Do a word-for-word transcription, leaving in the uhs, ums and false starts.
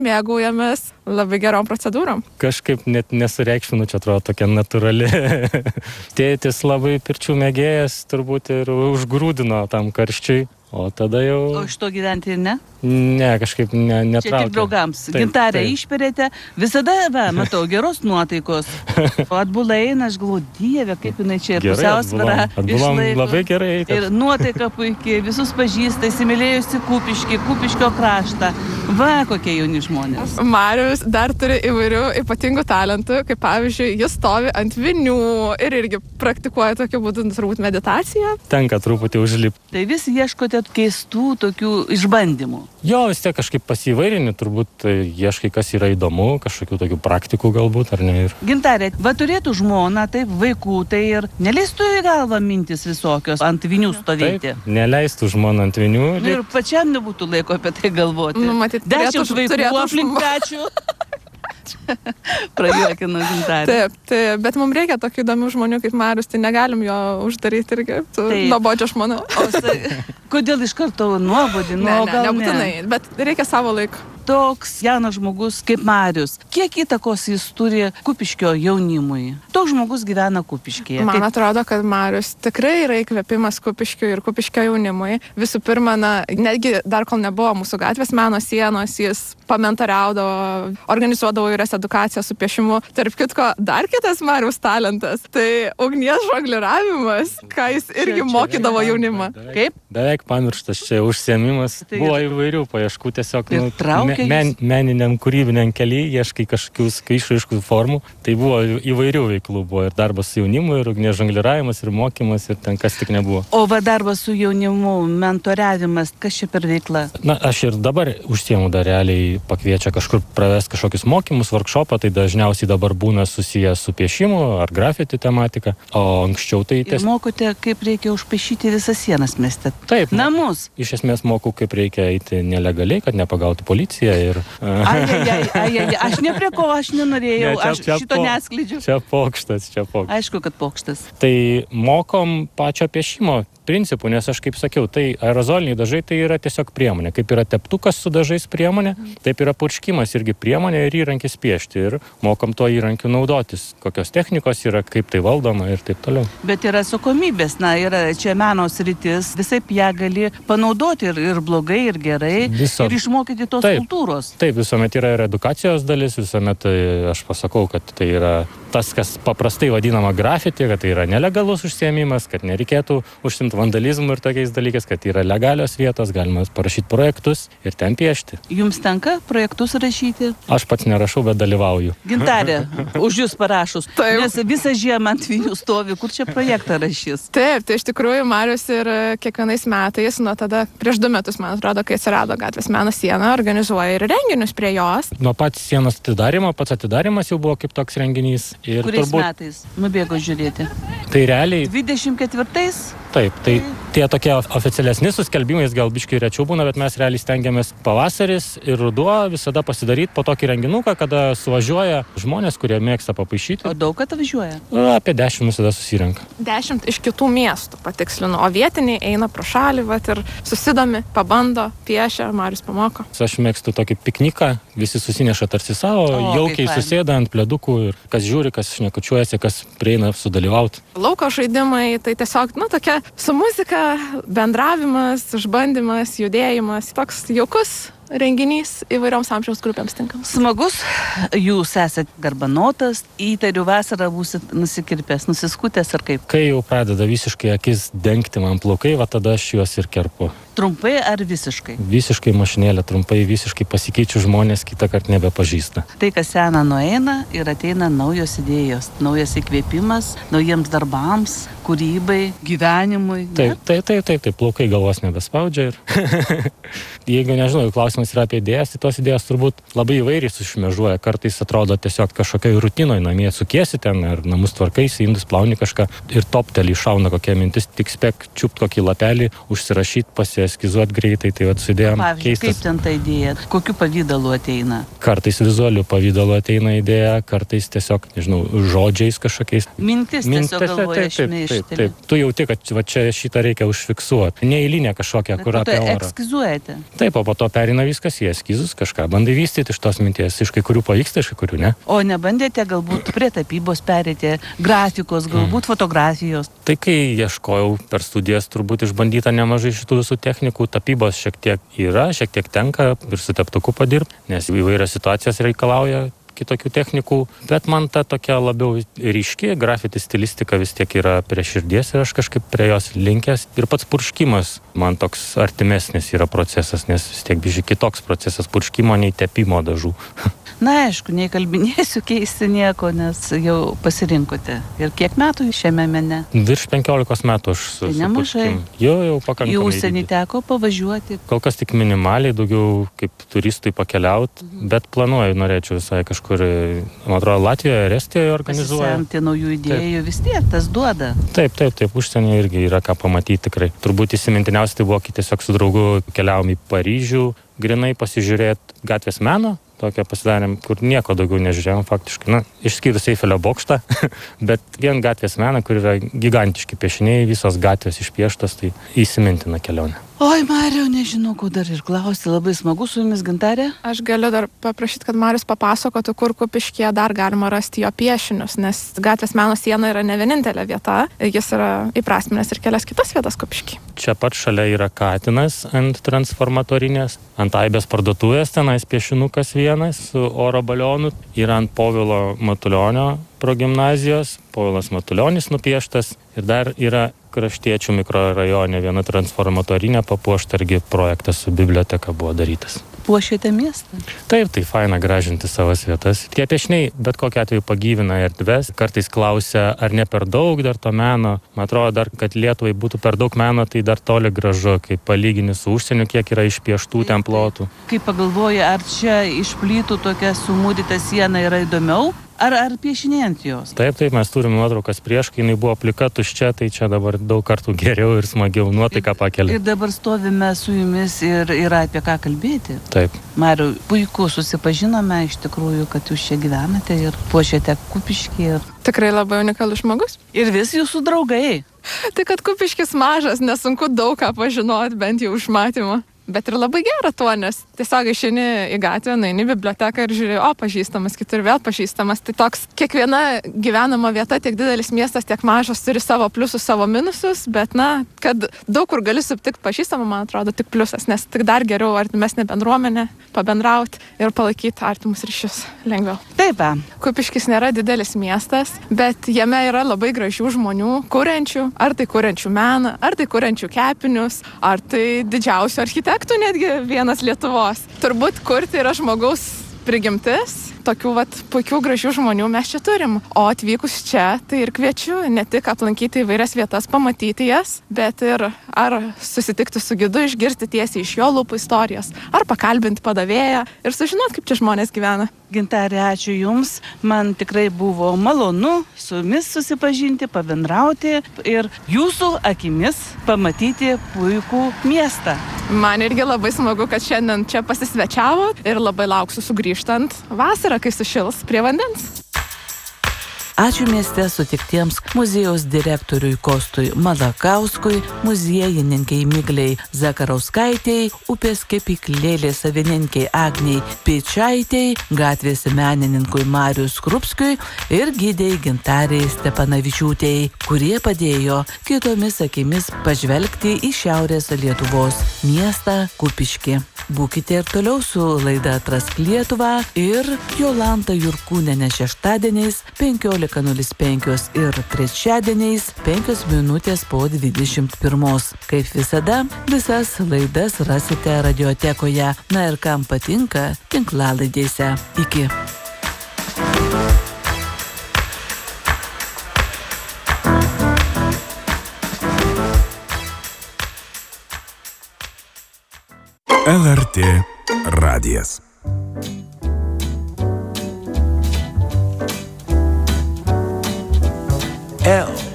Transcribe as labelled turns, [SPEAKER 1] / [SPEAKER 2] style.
[SPEAKER 1] mėgaujamės labai gerom procedūrom.
[SPEAKER 2] Kažkaip net nesureikšminu, čia atrodo tokia natūrali. Tėtis labai pirčių mėgėjas turbūt ir užgrūdino tam karščiui. O tada jau...
[SPEAKER 3] O iš to gyventi ne?
[SPEAKER 2] Ne, kažkaip ne, netraukia.
[SPEAKER 3] Čia tik draugams.
[SPEAKER 2] Taip,
[SPEAKER 3] Gintarę
[SPEAKER 2] taip.
[SPEAKER 3] išperėte. Visada, va, matau, geros nuotaikos. O atbulai eina, aš galvoju, Dieve, kaip jinai čia
[SPEAKER 2] Gerai,
[SPEAKER 3] pusiausvyrą
[SPEAKER 2] atbulom. Atbulom
[SPEAKER 3] išlaiko.
[SPEAKER 2] labai gerai. Kad...
[SPEAKER 3] Ir nuotaika puikiai, visus pažįsta, įsimylėjusi Kupiškį, Kupiškio kraštą. Va, kokie jauni žmonės.
[SPEAKER 1] Marius dar turi įvairių ypatingų talentų, kaip pavyzdžiui, jis stovi ant vinių ir irgi praktikuoja tokiu būdu turbūt meditaciją.
[SPEAKER 2] Tenka truputį užlipti.
[SPEAKER 3] Tai vis ieškote keistų tokių išbandymų.
[SPEAKER 2] Jo, vis tiek kažkaip pasivairini, turbūt ieškai, kas yra įdomu, kažkokių tokių praktikų galbūt, ar ne. Ir...
[SPEAKER 3] Gintarė, va turėtų žmona, taip, vaikų, tai ir neleistų į galvą mintis visokios ant vinių stovėti.
[SPEAKER 2] Taip, neleistų žmona ant vinių.
[SPEAKER 3] Nu, ir pačiam nebūtų laiko apie tai galvoti.
[SPEAKER 1] Nu, matyt,
[SPEAKER 3] Dešimt
[SPEAKER 1] turėtų-
[SPEAKER 3] vaikų
[SPEAKER 1] turėtų
[SPEAKER 3] aplink
[SPEAKER 1] žmo-
[SPEAKER 3] pečių. Prajuokino Gintarė.
[SPEAKER 1] Taip, taip, bet mums reikia tokių įdomių žmonių kaip Marius, tai negalim jo uždaryti irgi. Nuobodžio aš manau.
[SPEAKER 3] O, sa, kodėl iš karto nuobodį?
[SPEAKER 1] Ne,
[SPEAKER 3] Nu,
[SPEAKER 1] ne,
[SPEAKER 3] gal
[SPEAKER 1] nebūtinai, bet reikia savo laiko.
[SPEAKER 3] Toks jaunas žmogus kaip Marius, kiek įtakos jis turi Kupiškio jaunimui? Toks žmogus gyvena Kupiškyje.
[SPEAKER 1] Man
[SPEAKER 3] Kaip...
[SPEAKER 1] atrodo, kad Marius tikrai yra įkvėpimas Kupiškiui ir Kupiškio jaunimui. Visų pirma, na, netgi dar kol nebuvo mūsų gatvės meno sienos, jis pamentariaudavo, organizuodavo įvairias edukacijas su piešimu. Tarp kitko, dar kitas Mariaus talentas, tai ugnies žongliravimas, ką jis irgi
[SPEAKER 3] Čia, čia,
[SPEAKER 1] mokydavo
[SPEAKER 2] beveik,
[SPEAKER 1] jaunimą.
[SPEAKER 2] beveik,
[SPEAKER 3] Kaip?
[SPEAKER 2] Beveik pamirštas čia užsiėmimas.
[SPEAKER 3] Tai
[SPEAKER 2] Buvo
[SPEAKER 3] ir-
[SPEAKER 2] įvairių paieškų, tiesiog
[SPEAKER 3] Ir
[SPEAKER 2] nu,
[SPEAKER 3] traukia
[SPEAKER 2] men, meniniam kūrybiniam keliui, ieškai kažkokių skaičių formų. Tai buvo įvairių veiklų, buvo ir darbas su jaunimu, ir ugnies žongliravimas, ir mokymas, ir ten kas tik nebuvo.
[SPEAKER 3] O va darbas su jaunimu, mentoriavimas, kas čia per veikla?
[SPEAKER 2] Na, aš ir dabar užsiemu dar realiai, pakviečia kažkur pravesti kažkokius mokymus, workshopą, tai dažniausiai dabar būna susijęs su piešimu ar grafiti tematika, o anksčiau tai
[SPEAKER 3] Ir
[SPEAKER 2] tiesiog...
[SPEAKER 3] mokote, kaip reikia užpaišyti visas sienas mieste.
[SPEAKER 2] Taip,
[SPEAKER 3] Namus.
[SPEAKER 2] iš esmės moku, kaip reikia eiti nelegaliai, kad nepagautų policija ir...
[SPEAKER 3] Ai, ai, ai, ai, ai, aš ne prie ko, aš nenorėjau,
[SPEAKER 2] Ne, čia-
[SPEAKER 3] aš
[SPEAKER 2] čia
[SPEAKER 3] šito
[SPEAKER 2] po-
[SPEAKER 3] neskleidžiu.
[SPEAKER 2] Čia pokštas, čia pokštas.
[SPEAKER 3] Aišku, kad pokštas.
[SPEAKER 2] Tai mokom pačio piešimo principų, nes aš kaip sakiau, tai aerozoliniai dažai tai yra tiesiog priemonė. Kaip yra teptukas su dažais priemonė, taip yra purškimas irgi priemonė ir įrankis piešti. Ir mokom to įrankiu naudotis. Kokios technikos yra, kaip tai valdoma ir taip toliau.
[SPEAKER 3] Bet yra atsakomybės, na, yra čia meno sritis, visaip ją gali panaudoti ir, ir blogai, ir gerai,
[SPEAKER 2] Viso-
[SPEAKER 3] ir išmokyti tos
[SPEAKER 2] Taip.
[SPEAKER 3] kultūros.
[SPEAKER 2] Taip, visuomet yra ir edukacijos dalis, visuomet tai aš pasakau, kad tai yra tas, kas paprastai vadinama grafiti, kad tai yra nelegalus užsiėmimas, kad nereikėtų užsimti vandalizmų ir tokiais dalykais, kad yra legalios vietos, galima parašyti projektus ir ten piešti.
[SPEAKER 3] Jums tenka projektus rašyti?
[SPEAKER 2] Aš pats nerašau, bet dalyvauju.
[SPEAKER 3] Gintarė, už jūs parašus.
[SPEAKER 1] Taip.
[SPEAKER 3] Nes visą žiemą ant vinių stovi, kur čia projektą rašys.
[SPEAKER 1] Taip, tai iš tikrųjų Marius ir kiekvienais metais, nuo tada, prieš du metus, man atrodo, kai atsirado gatvės meno siena, organizuoja ir renginius prie jos.
[SPEAKER 2] Nuo pat sienos atidarimo, pats atidarimas jau buvo kaip toks renginys. Ir
[SPEAKER 3] Kuriais
[SPEAKER 2] turbūt
[SPEAKER 3] metais nubėgo žiūrėti?
[SPEAKER 2] tai realiai,
[SPEAKER 3] dvidešimt ketvirtais?
[SPEAKER 2] taip, tai tie tokie oficialesni suskelbimais gal biškai rečiau būna, bet mes realiai stengiamės pavasaris ir ruduo visada pasidaryti po tokį renginuką, kada suvažiuoja žmonės, kurie mėgsta papaišyti.
[SPEAKER 3] O daug atvažiuoja?
[SPEAKER 2] Apie dešimt visada susirenka.
[SPEAKER 1] Dešimt iš kitų miestų patikslinu, o vietiniai eina pro šalį, vat, ir susidomi, pabando, piešia, Marius pamoko.
[SPEAKER 2] Aš mėgstu tokį pikniką, visi susineša tarsi savo,
[SPEAKER 3] O,
[SPEAKER 2] jaukiai
[SPEAKER 3] kaip faina.
[SPEAKER 2] susėda ant pledukų ir kas žiūri, kas šnekučiuojasi, kas prieina sudalyvauti.
[SPEAKER 1] Lauko žaidimai, tai tiesiog, nu, tokia su muzika, bendravimas, išbandymas, judėjimas, toks jaukus renginys įvairioms amžiaus grupėms tinkamas.
[SPEAKER 3] Smagus, jūs esate garbanotas, įtariu vasarą būsit nusikirpęs, nusiskutęs ar kaip?
[SPEAKER 2] Kai jau pradeda visiškai akis dengti man plaukai, va tada aš juos ir kerpu.
[SPEAKER 3] Trumpai ar visiškai?
[SPEAKER 2] Visiškai mašinėlė, trumpai, visiškai pasikeičiu žmonės, kitą kartą nebepažįsta.
[SPEAKER 3] Tai, kas sena nueina ir ateina naujos idėjos, naujas įkvėpimas, naujiems darbams, kūrybai, gyvenimui. ne?
[SPEAKER 2] Taip, taip, taip, taip, taip, plaukai galvos nebespaudžia ir jeigu nežinau, jeigu klausimas yra apie idėjas, tai tos idėjos turbūt labai įvairiai sušmežuoja. Kartais atrodo tiesiog kažkokioj rutinoje namie sukiesi ten ar namus tvarkaisi, indus plauni kažką ir toptelį iššauna kokia mintis, tik spėk čiupt kokį lapelį, užsirašyti, pasieskizuoti greitai, tai vat su idėjom
[SPEAKER 3] Pavyzdžiui, kaip
[SPEAKER 2] keistas.
[SPEAKER 3] ten ta idėja, kokiu pavydalu ateina?
[SPEAKER 2] Kartais vizualiu pavydalu ateina idėja, kartais tiesiog, nežinau, žodžiais kažkokiais.
[SPEAKER 3] Mintis tiesiog galvoje
[SPEAKER 2] taip, taip,
[SPEAKER 3] šmeižteli.
[SPEAKER 2] taip. Tu jauti, kad va čia šitą reikia užfiksuoti. Neeilinė kažkokia, kur
[SPEAKER 3] Bet po to
[SPEAKER 2] apie orą.
[SPEAKER 3] ekskizuojate.
[SPEAKER 2] Taip, o po to perina viskas į eskizus, kažką bandai vystyti iš tos minties, iš kai kurių pavyksta, iš kai kurių ne.
[SPEAKER 3] O nebandėte galbūt prie tapybos perėti, grafikos, galbūt mm. fotografijos?
[SPEAKER 2] Tai kai ieškojau per studijas, turbūt išbandyta nemažai šitų visų technikų, tapybos šiek tiek yra, šiek tiek tenka ir su teptuku padirbti, nes įvairios situacijos reikalauja kitokių technikų, bet man ta tokia labiau ryški grafiti stilistika vis tiek yra prie širdies ir aš kažkaip prie jos linkęs. Ir pats purškimas man toks artimesnis yra procesas, nes vis tiek biškai kitoks procesas purškimo nei tepimo dažų.
[SPEAKER 3] Na, aišku, neįkalbinėsiu keisti nieko, nes jau pasirinkote. Ir kiek metų šiame mene?
[SPEAKER 2] Virš penkiolikos metų aš su,
[SPEAKER 3] tai
[SPEAKER 2] su
[SPEAKER 3] nemažai.
[SPEAKER 2] Jau, jau pakankamai.
[SPEAKER 3] Į užsienį teko pavažiuoti?
[SPEAKER 2] Kol kas tik minimaliai, daugiau kaip turistui pakeliauti, mhm. bet planuoju, norėčiau visai kažkur, man atrodo, Latvijoje ir Estijoje organizuoja.
[SPEAKER 3] Pasisemti naujų idėjų, taip. Vis tiek tas duoda.
[SPEAKER 2] Taip, taip, taip, užsienyje irgi yra ką pamatyti tikrai. Turbūt įsimintiniausia tai buvo, kai tiesiog su draugu keliavom į Paryžių, grinai pasižiūrėti gatvės meno. Tokią pasidarėm, kur nieko daugiau nežiūrėjom faktiškai, na, išskyrus Eifelio bokštą, bet vien gatvės meną, kur yra gigantiški piešiniai, visos gatvės išpieštos, tai įsimintina kelionė.
[SPEAKER 3] Oi, Mariau, nežinau, ko dar ir klausti, labai smagu su jumis, Gintarė.
[SPEAKER 1] Aš galiu dar paprašyti, kad Marius papasakotų, kur Kupiškyje dar galima rasti jo piešinius, nes gatvės meno siena yra ne vienintelė vieta, jis yra įprasminęs ir kelias kitas vietas Kupiškyje.
[SPEAKER 2] Čia pat šalia yra katinas ant transformatorinės, ant Aibės parduotuvės, tenais piešinukas vienas su oro balionu, yra ant Povilo Matulionio progimnazijos, Povilas Matulionis nupieštas ir dar yra Kraštiečių mikrorajone viena transformatorinė papuošta irgi projektas su biblioteka buvo darytas.
[SPEAKER 3] Puošėte miestą?
[SPEAKER 2] Taip, tai faina gražinti savas vietas. Tie piešiniai bet kokiu atveju pagyvina erdves, kartais klausia, ar ne per daug dar to meno. Man atrodo, dar, kad Lietuvai būtų per daug meno, tai dar toli gražu, kai palygini su užsieniu, kiek yra išpieštų ten plotų.
[SPEAKER 3] Kai pagalvoji, ar čia iš plytų tokia sumūdyta siena yra įdomiau? Ar, ar piešiniai ant jos?
[SPEAKER 2] Taip, taip, mes turime nuotraukas prieš, kai jinai buvo plika tuščia, tai čia dabar daug kartų geriau ir smagiau nuotaiką pakelia.
[SPEAKER 3] Ir dabar stovime su jumis ir yra apie ką kalbėti.
[SPEAKER 2] Taip.
[SPEAKER 3] Mariau, puiku susipažinome iš tikrųjų, kad jūs čia gyvenate ir puošiate Kupiškį. Ir...
[SPEAKER 1] Tikrai labai unikalus žmogus.
[SPEAKER 3] Ir vis jūsų draugai.
[SPEAKER 1] Tai kad Kupiškis mažas, nesunku daug ką pažinoti, bent jau iš matymo. Bet ir labai gera tuo, nes tiesiog išeini į gatvę, nueini į biblioteką ir žiūri, o pažįstamas, kitur vėl pažįstamas. Tai toks kiekviena gyvenama vieta, tiek didelis miestas, tiek mažas, turi savo pliusus, savo minusus, bet na, kad daug kur gali sutikti pažįstamą, man atrodo, tik pliusas, nes tik dar geriau artimesnė bendruomenė, pabendrauti ir palaikyti artimus ryšius lengviau.
[SPEAKER 3] Taip.
[SPEAKER 1] Kupiškis nėra didelis miestas, bet jame yra labai gražių žmonių, kuriančių, ar tai kuriančių meną, ar tai kuriančių kepinius, ar tai didžiausių architektų. Tu netgi vienas Lietuvos. Turbūt kurti yra žmogaus prigimtis. Tokių vat puikių gražių žmonių mes čia turim. O atvykus čia, tai ir kviečiu ne tik aplankyti įvairias vietas, pamatyti jas, bet ir ar susitikti su gidu, išgirsti tiesiai iš jo lūpų istorijas, ar pakalbinti padavėją ir sužinoti, kaip čia žmonės gyvena.
[SPEAKER 3] Gintarė, ačiū Jums. Man tikrai buvo malonu su jumis susipažinti, pabendrauti ir jūsų akimis pamatyti puikų miestą.
[SPEAKER 1] Man irgi labai smagu, kad šiandien čia pasisvečiavot ir labai lauksiu sugrįžtant vasarą, kai sušils prie vandens.
[SPEAKER 3] Ačiū mieste sutiktiems muziejaus direktoriui Kostui Malakauskui, muziejininkiai Migliai Zakarauskaitei, upės kepyklėlės savininkei Agniai Pičaitei, gatvės menininkui Mariui Skrupskiui ir gidei Gintarei Stepanavičiūtei, kurie padėjo kitomis akimis pažvelgti į šiaurės Lietuvos miestą Kupiškį. Būkite ir toliau su laida Atrask Lietuvą ir Jolanta Jurkūnienė šeštadieniais penkiolika nulis penkios ir trečiadieniais penkios minutės po dvidešimt pirmos. Kaip visada, visas laidas rasite radiotekoje. Na ir kam patinka, tinklalaidėse. Iki.
[SPEAKER 4] L R T radijas. L